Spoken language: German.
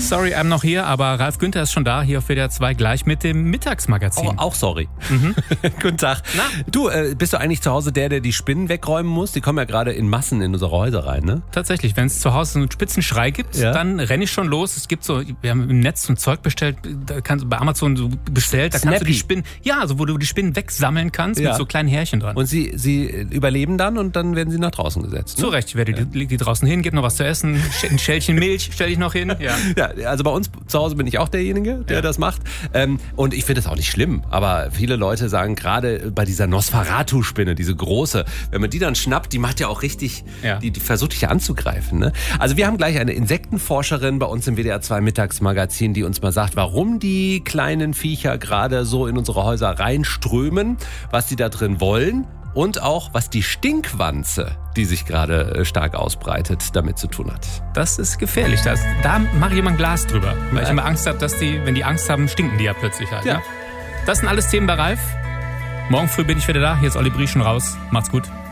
Sorry, I'm noch hier, aber Ralf Günther ist schon da, hier auf WDR 2, gleich mit dem Mittagsmagazin. Oh, auch sorry. Guten Tag. Na? Du, bist du eigentlich zu Hause der die Spinnen wegräumen muss? Die kommen ja gerade in Massen in unsere Häuser rein, ne? Tatsächlich, wenn es zu Hause so einen Spitzenschrei gibt, dann renne ich schon los. Es gibt so, wir haben im Netz so ein Zeug bestellt, da kannst du bei Amazon so bestellt, da kannst du die Spinnen, also wo du die Spinnen wegsammeln kannst mit so kleinen Härchen dran. Und sie überleben dann und dann werden sie nach draußen gesetzt. Ne? Zu Recht, ich leg die draußen hin, gib noch was zu essen, ein Schälchen Milch stelle ich noch hin. Ja, also bei uns zu Hause bin ich auch derjenige, der das macht. Und ich finde das auch nicht schlimm. Aber viele Leute sagen, gerade bei dieser Nosferatu-Spinne, diese große, wenn man die dann schnappt, die macht ja auch richtig, die versucht dich ja anzugreifen. Ne? Also wir haben gleich eine Insektenforscherin bei uns im WDR 2 Mittagsmagazin, die uns mal sagt, warum die kleinen Viecher gerade so in unsere Häuser reinströmen, was sie da drin wollen. Und auch, was die Stinkwanze, die sich gerade stark ausbreitet, damit zu tun hat. Das ist gefährlich. Da mache ich immer ein Glas drüber. Weil ich immer Angst habe, dass wenn die Angst haben, stinken die ja plötzlich halt. Ja. Ne? Das sind alles Themen bei Ralf. Morgen früh bin ich wieder da. Hier ist Olli Brie schon raus. Macht's gut.